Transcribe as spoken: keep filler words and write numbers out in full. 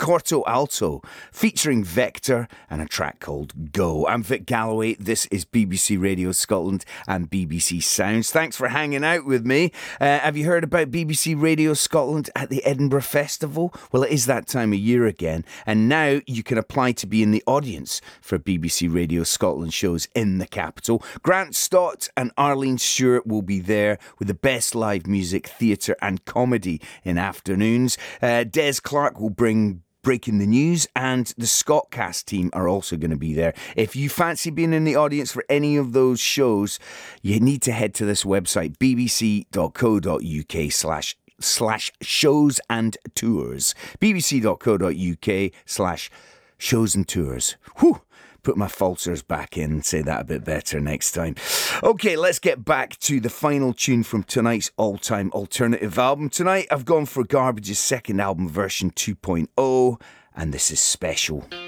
Corto Alto, featuring Vector and a track called Go. I'm Vic Galloway. This is B B C Radio Scotland and B B C Sounds. Thanks for hanging out with me. Uh, have you heard about B B C Radio Scotland at the Edinburgh Festival? Well, it is that time of year again, and now you can apply to be in the audience for B B C Radio Scotland shows in the capital. Grant Stott and Arlene Stewart will be there with the best live music, theatre and comedy in afternoons. Uh, Des Clark will bring Breaking the News, and the Scottcast team are also going to be there. If you fancy being in the audience for any of those shows, you need to head to this website, bbc.co.uk slash slash shows and tours. bbc.co.uk slash shows and tours. Whew! Put my falters back in and say that a bit better next time. Okay, let's get back to the final tune from tonight's all-time alternative album. Tonight, I've gone for Garbage's second album version two point oh, and this is Special.